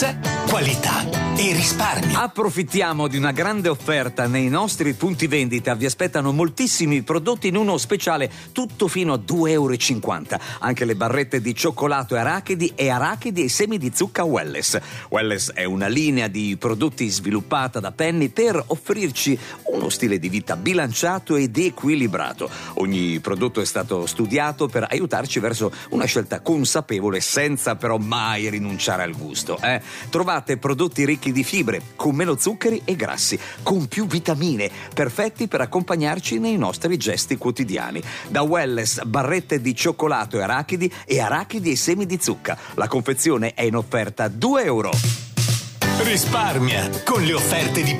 Qualità e risparmio. Approfittiamo di una grande offerta nei nostri punti vendita. Vi aspettano moltissimi prodotti in uno speciale, tutto fino a €2,50. Anche le barrette di cioccolato e arachidi e semi di zucca Welless. Welless è una linea di prodotti sviluppata da Penny per offrirci uno stile di vita bilanciato ed equilibrato. Ogni prodotto è stato studiato per aiutarci verso una scelta consapevole, senza però mai rinunciare al gusto. Trovate prodotti ricchi di fibre, con meno zuccheri e grassi, con più vitamine, perfetti per accompagnarci nei nostri gesti quotidiani. Da Welless, barrette di cioccolato e arachidi e semi di zucca. La confezione è in offerta €2. Risparmia con le offerte di